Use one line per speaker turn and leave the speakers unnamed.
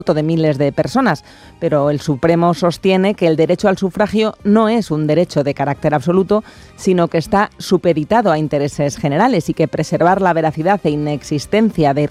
de miles de personas, pero el Supremo sostiene que el derecho al sufragio no es un derecho de carácter absoluto, sino que está supeditado a intereses generales y que preservar la veracidad e inexistencia de